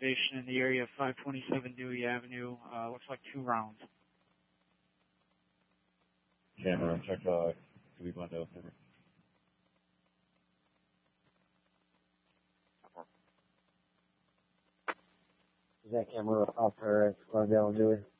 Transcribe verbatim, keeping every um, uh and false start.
station in the area of five twenty-seven Dewey Avenue. Uh, looks like two rounds. Camera, check uh, Dewey Glendale. Is that camera off her at Glendale and Dewey?